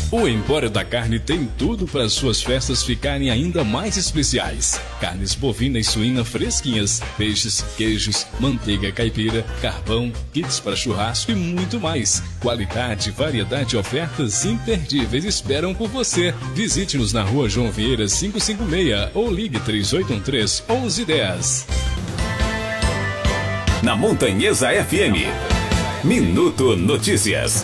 O Empório da Carne tem tudo para suas festas ficarem ainda mais especiais. Carnes bovina e suína fresquinhas, peixes, queijos, manteiga caipira, carvão, kits para churrasco e muito mais. Qualidade, variedade e ofertas imperdíveis esperam por você. Visite-nos na Rua João Vieira 556 ou ligue 3813-1110. Na Montanhesa FM, Minuto Notícias.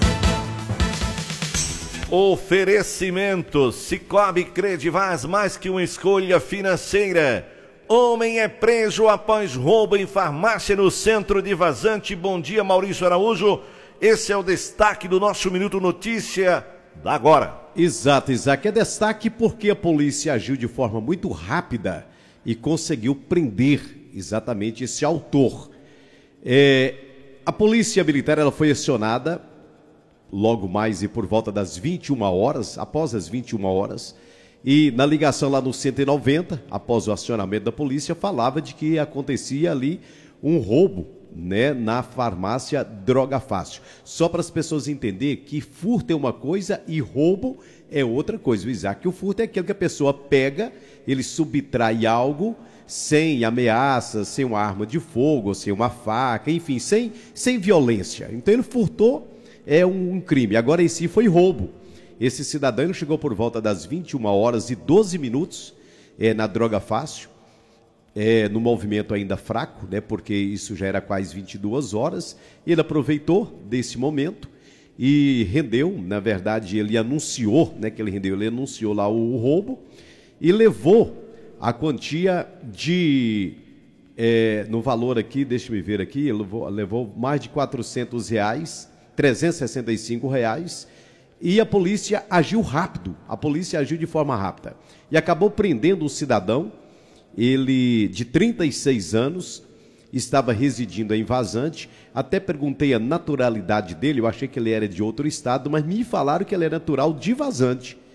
Oferecimento Cicobi Credivaz, mais que uma escolha financeira. Homem é preso após roubo em farmácia no centro de Vazante. Bom dia, Maurício Araújo. Esse é o destaque do nosso Minuto Notícia da agora. Exato, Isaac. É destaque porque a polícia agiu de forma muito rápida e conseguiu prender exatamente esse autor. A polícia militar ela foi acionada logo mais e por volta das 21 horas, após as 21 horas, e na ligação lá no 190, após o acionamento da polícia, falava de que acontecia ali um roubo, né, na farmácia Droga Fácil. Só para as pessoas entenderem que furto é uma coisa e roubo é outra coisa. O Isaac, o furto é aquilo que a pessoa pega, ele subtrai algo sem ameaças, sem uma arma de fogo, sem uma faca, enfim, sem violência. Então ele furtou, é um crime. Agora em si foi roubo. Esse cidadão chegou por volta das 21 horas e 12 minutos na Droga Fácil, no movimento ainda fraco, né, porque isso já era quase 22 horas. Ele aproveitou desse momento e rendeu, na verdade ele anunciou, né, que ele anunciou lá o roubo e levou a quantia de, no valor aqui, deixa-me ver aqui, ele levou mais de R$400, R$365, e a polícia agiu rápido, a polícia agiu de forma rápida e acabou prendendo o cidadão. Ele, de 36 anos, estava residindo em Vazante. Até perguntei a naturalidade dele, eu achei que ele era de outro estado, mas me falaram que ele é natural de Vazante.